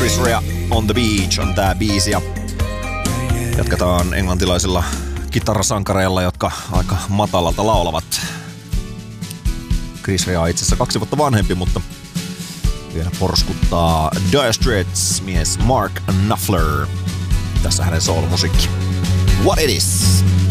Chris Rea on the Beach on tää biisi ja jatketaan englantilaisilla kitarasankareilla, jotka aika matalalta laulavat. Chris Rea on itse asiassa 2 vuotta vanhempi, mutta vielä porskuttaa Dire Straits mies Mark Knopfler. Tässä hänen soul-musiikki. What it is?